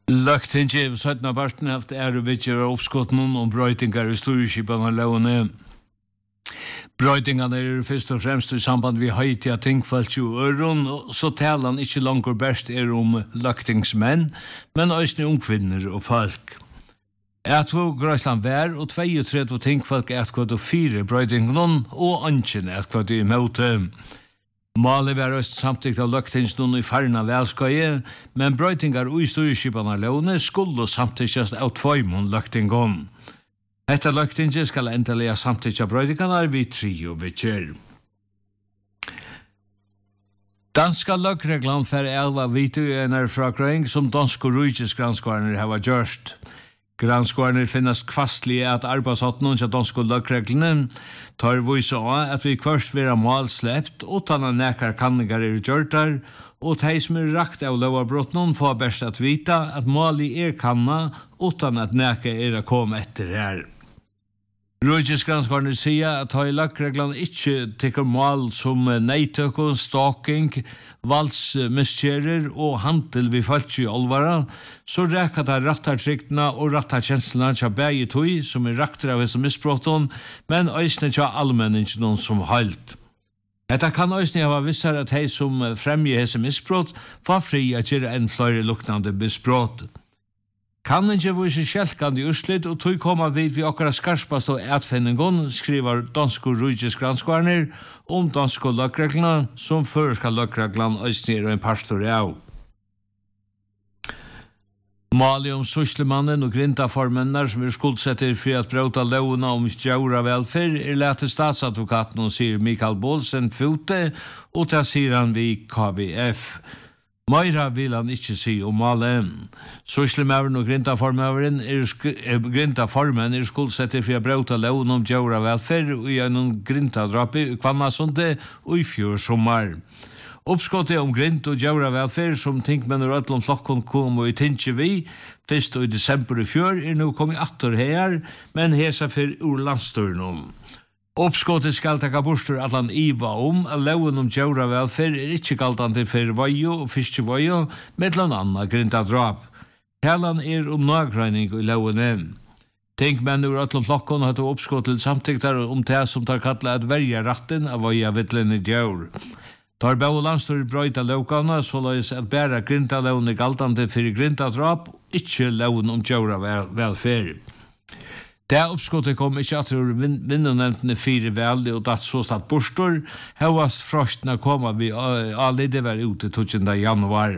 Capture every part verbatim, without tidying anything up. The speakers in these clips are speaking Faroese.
Lagt in i sötna parten haft är och vidare uppskott någon om bröjtingar i storskiparna låne. Bröjtingarna är först och främst i samband med höjtiga tingfalt och öron, så talan inte långt bäst är om lagtingsmän, men också om kvinnor och folk. Ett två Grösland vär och tjugotre tingfolk ett kvart och fyra bröjtingarna och anken ett kvart i möte. Målet var øst samtidig av løgtingsnån i farna velskøye, men brøytingar og i storskiparna låne skulle samtidig av tvøymon løgtingon. Etter løgtinget skal endelig samtidig av brøytingarna vi tre og vittjer. Danska løgreglan for elva vidtøyener fra grøyng som dansk og rujtjes granskvarner hava gjørst. Granskvarner finnes kvastlige at arbeidshattene til danske løgreglene tar vise av at vi først vil ha mål slept, utan at nekar kanningar er gjørtar, og de som er rakt av lovabrottene får best at vita at målet er kanna, utan at nekar er å komme etter her. Rujtjesgranskvarner sier at de løgreglene ikke tykker mål som neitøk, stalking, valdsmiskjerer og handel vi folk i olvara, så reker det rattartryktene og rattarkjenslene til begge tog som er rakter av hese misbrotten, men øysene til allmenningen noen som holdt. Dette kan øysene ha visser at de som fremger hese misbrott får fri at gjøre en flere luknande misbrott. Kan ikke vise kjelkande urslit og tog koma vid vi okkara skarpast og etfinningon, skriver dansko rujtjesgranskvarner om dansko løgreglene som før skal løgreglene øysnir og en pastor av. Mali om suslemannen og grintaformennar som er skuldsetter for at brauta lovna om stjaura velfer er lete statsadvokaten og sier Mikael Bolsen Fute og ta sier han vi K V F. Meira vil han ikke si om malen. Suslemaveren og grintaformaveren er, sk- grintaformen er skuldsetter for å brauta lovn om djaura velfer og gjennom grintadrapi i Kvannasunde og i fjør sommar. Uppskottet om grint og djaura velfer som tinkmenn og öllom flokkon kom og i tinkje vi, først og i desember i fjør er nå kommet atter her, men hesa for ur landstøren. Uppskottet skal taka bostur allan iva om at loven om djaura velfer er ikke galtande for vajo og fiskevajo, mellom anna grintadrap. Helan er om nagreining i loven. Tinkmenn ur öllom flokkon hadde uppskottet samtiktar om det som tar kalla at verja ratten av vaja vittlene djaur. Tar bau landstor brøyta lovgavna, så løys at bæra grinta lovn er galtande for grintadrap, ikke lovn om djaura velfer. Det uppskottet kom ikke at vinnunevntene fire veldig og datt så statt bostor, hevast frostene koma vi alide var ute tjuende januar.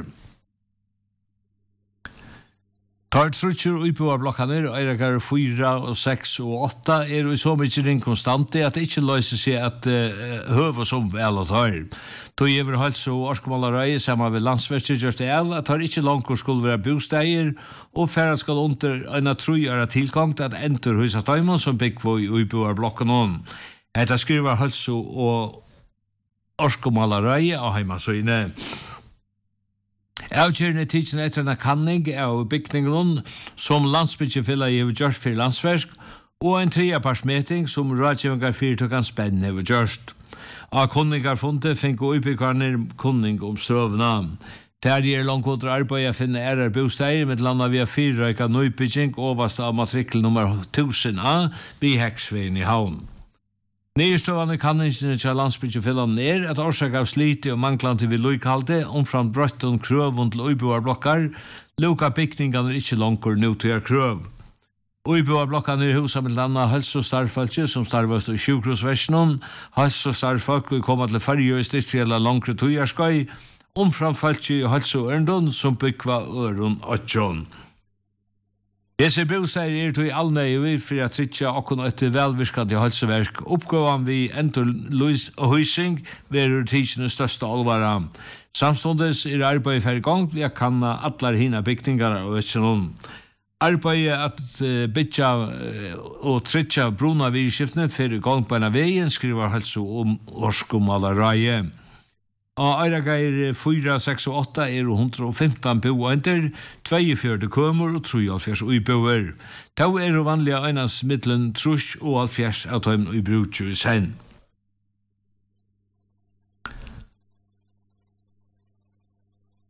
Tar trutcher uppe av blokkaner, eirakar fyra og seks og åtta er i så mykje ring konstante at det ikke løser seg at uh, høve som vel og tar. Tog over hals og orskomalarøy sammen ved landsverket gjørst det av at tar ikke langt skulle være bosteier og færre skal under en trojere tilkomst at enter huset Taimon som bygg på uppe av blokkanen. Etter skriver hals og orskomalarøy av heimasøyne. Avgjørende tidsen etter en kanning av bygningen som landsbyggefilla i gjørst for landsverk og en treaparsmeting som rådgjøvingar fyrtøkans spenn i gjørst. Av kunningar fundet fikk utbyggvarner kunning om strøvna. Der er langkodre arbeid å finne ærer bosteier med landa via fyrrøyka nøybygging overst av matrikkel nummer tusen A vid Heksveien i havn. Nyrstående kanningsene til landsbyggefillen er at årsak av slite og manglande vid lojkalde omfram brøtten krøvund til uiboarblokkar, luka bygningene ikke langkur nu til krøv. Uiboarblokkene er huset med landa helse- og starfalke som starvast i sjukrosversjonen, helse- og starfalke kommer til farge og strittjela langre tøyarskøy, omfram falke og helse- og ørndon som byggva øron og tjån. Desse bosteier er til allnøyver for at tritja okkon etter velvirskande halseverk. Oppgåvan vi endur lus og hysing verur tidsene største alvara. Samstundes er arbeid fer gang vi kanna allar hina bygningar og øtjennom. Arbeidet at uh, bytja uh, og tritja bruna virskiftene for gang på en av veien skriver helse om orskomalareie. Og Eiragair fyra, seks og åtta er hundre og femten boender, tjueåtte kømer og treoghalvfjerds uiboer. Da er vanlige einans middelen trus og halvfjerds av tøymen uibrukju i sen.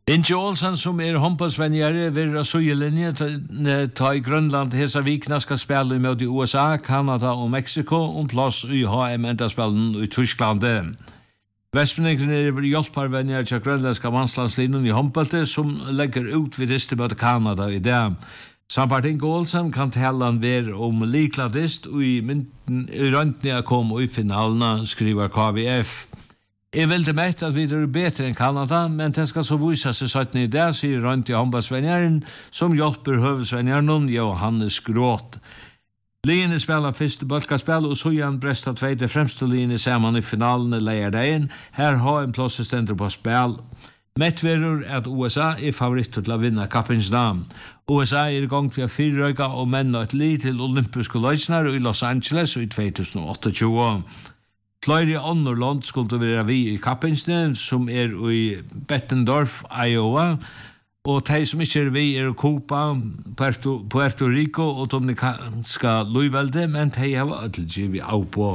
Inge Olsen, som er håndballsvenjere, vil ha sugelinje ta i Grønland hesa vikna skal spille mot i U S A, Kanada og Mexico om plass i H M enda-spillen i Tyskland. Vestmenningen er hjelparvenjere til grønlandska mannslandslinjen i håndballet som legger ut vid diste mot Kanada i det. Sampart Inge Olsen kan tala han være om likladist og i mynden i røntene kom i finalene, skriver K V F. Jeg vil det mest at vi er bedre enn Kanada, men det skal så vise seg sytten i det, sier Rønt i håndballsvenjeren, som hjelper høvesvenjeren Johannes Gråt. Liene spiller første bølkaspill, og så igjen Bresta tveite fremste liene sammen i finalen i leierdegen. Her har en plåsestender på spill. Mettverer at U S A er favoritt til å vinne kappingsnam. U S A er i gang til å fyrrøyga og menn og et liv til olympiske løsner i Los Angeles i tjueåtte tjue. Flere andre land skulle være vi i kappingsnam, som er i Bettendorf, Iowa, og de som ikke er vi er i Cuba, Puerto, Puerto Rico og Dominikanska Løyvelde, men de har ødelgivet av på.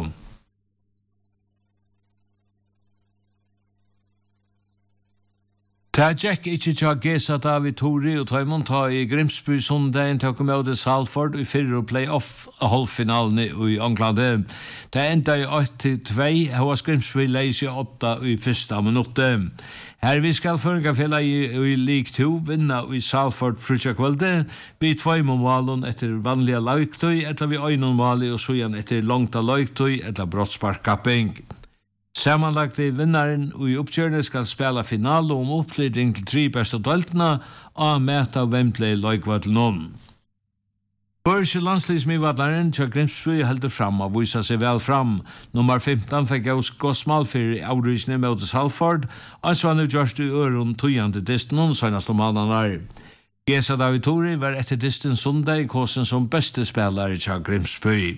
Ta Jack ikke tja gesa David Tori og Taimond ta i Grimsby sondagen til å komme av Salford i fyrre play-off halvfinalen i England. Ta enda i åtte til to, hos Grimsby leis i åtta i første minuttet. Her vi skal føringa fela i, i League to vinna i Salford frutja kvölde, vi tveimon målen etter vanliga laugtøy, etter vi øynon måli og så igjen etter langta laugtøy, etter brottsparkapping. Sammanlagt i vinnaren og i oppkjørende skal spela finale om oppflytting til tre beste døltene og møte av Wembley Løykvadlen. Børse landslismivadlaren til Grimsby heldur fram og viser seg vel fram. Nummer femton fikk jeg gossmal for avrysene mot Salford, og så var nu gjørst i øren tøyende disten senast om måneder. Gesa David Tori var etter disten sundag i kåsen som beste spelare til Grimsby.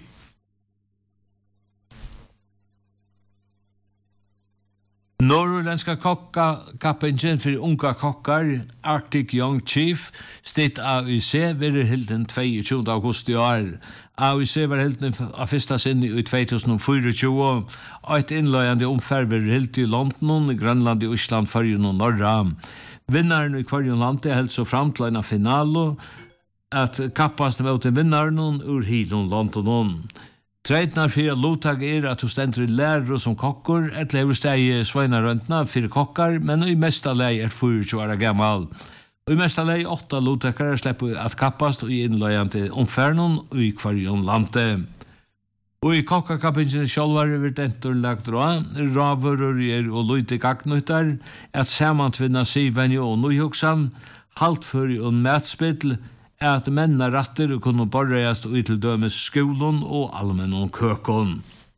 Norrländska kokka kappingen för unga kockar Arctic Young Chief stitt A U C vill hilden tjueåtte augusti i år. A U C var hilden av första sin i tjugohundrafyrtio og ett inlöjande omfärd vill hilt i London, i Grönland, i Island, Färjön och Norra. Vinnaren i kvarjon land er helt så fram til en finale at kappast mot vinnaren ur Hilon London. Treitnar fyrir lotag er at du stendur i lærer som kokkor, et lever steg i sveinarøntna fyrir kokkar, men i mesta lei er tjuefire år gammal. Og i mesta lei åtta lotakar slipper at kappast og i innløyande omfernon og i kvarjon lande. Og i kokkakappingen sjálvar er dentur lagt råd, ravurur er og lute gagnuttar, at samantvinna sivenju og nøyhugsan, haltfør og matspill, at menna ratter kunne borreast ut til dømes skolen og allmennon køkon.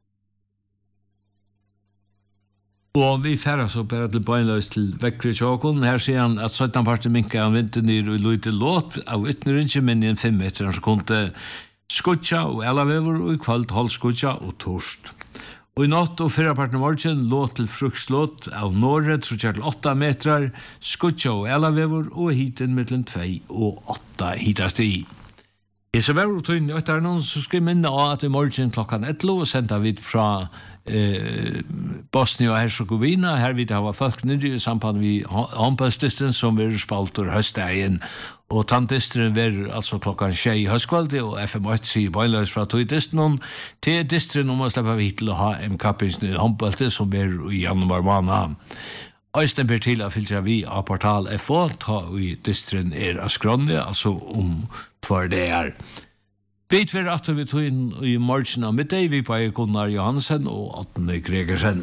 Og vi færres opp her til bøgnløs til vekkri tjåkon. Her sier han at sytten parter minka han vinter ned og lute låt av ytnerinnskje menn i en fem meter så kunne skutja og elavever og i kvalt hold skutja og torst. Og i natt og fyrre parten morgen låt til frukslåt av Norge trutja til åtta metrar, skutja og elavever og hiten mellom tvei og åtta hitast i. I så var det tøyne etter noen, så skal jeg minne av at i morgen klokkan elleve og sendte vi fra eh, Bosnia og Herzegovina. Her vil det ha folk nere i samband med håndballsdisten som vil spalt ur høstdagen. Og tantdisteren vil altså klokkan tjei i høstkvaldi og F M åtte sier bøgnløs fra tøydisten til disteren om å slippe vi til å ha en kappingsen i håndballet som er i januar måned. Øysten ber til å filtre vi av portal F O, ta i disteren er av skronne, altså om for det er. Bit vi at vi tog inn i morgen av middag, vi på Gunnar Johansen og Atne Gregersen.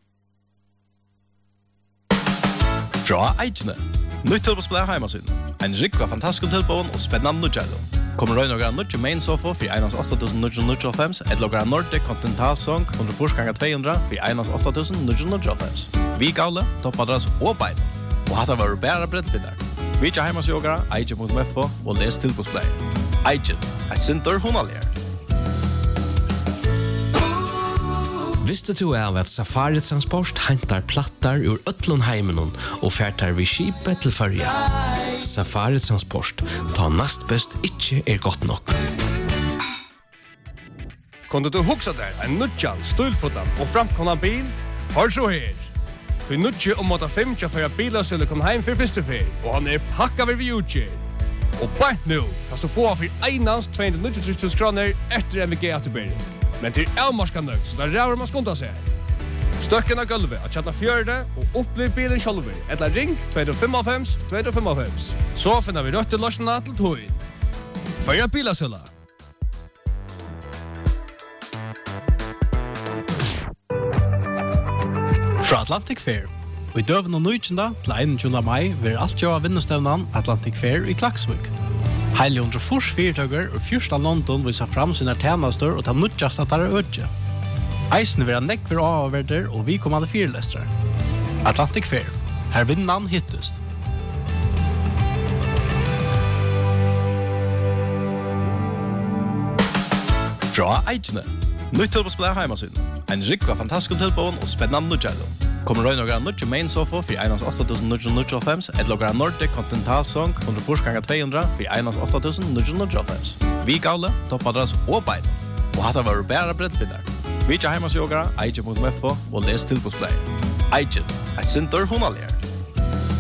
Fra Eikene. Nytt til på spiller heimasyn. En rikva fantastisk tilbån og spennende nødgjællo. Kommer røy noen nødgjæ main sofa for einans åtta tusen ni hundre og fem, et logra Nordic Continental Song hundre forsganger to hundre for einans åtta tusen ni hundre og fem. Vi gale, toppadras og bein. Og hatt var bæra brettbinnar. Vi tja heimasjogara, eikje punktum f o og les tilbånspleie. Eikje, et sinter hunaljer. Visste du av at Safari Transport hentar plattar ur ötlun heimenon og færtar vi skipet til førja? Safari Transport, ta nast best ikkje er godt nok. Kunde du huxa der en nudjan, stulfotan og framkomna bil? Hör så her! För nutje om att fem tja för bilar skulle komma hem för första fel och han är packa vid utge. Och bara nu kan du få för einans tvåhundranittiotrettio tusen kronor efter M V G återbäring. Men till Elmarska nöjd så där rör man skonta sig. Stöcken av gulvet att chatta fjörde och upplev bilen själva. Eller ring två fem fem två fem fem. Så finner vi rött i lösningen till tog. Färja bilasöla. Fra Atlantic Fair. Og i døven og nøytjenda til einogtjúgunda mai vil alt gjøre vinnestevnan Atlantic Fair i Klaksvik. Heile hundre fors fyrtøkker og fyrsta London viser fram sine tjenester og ta nødjast at der er ødje. Eisen vil ha nekver avverder og vi kommande fyrlestere. Atlantic Fair. Her vinnan hittest. Fra Eidjene. Nytt til på spela heimasyn. En rikva fantastisk tilbån og spennende nødgjællo. Kommer røy nogra nødje main sofa for einans åtta tusen nio hundre nittiofem, et logra Nordic Continental Song hundre fors ganger två hundra for einans åtta tusen nio hundre nittiofem. Vi gavle, toppadras og bein. Og hatta var bæra brettbindar. Vi tja heimasjogara, eidje punktum f o og les tilbånspleie. Eidje, et sintor hunalier.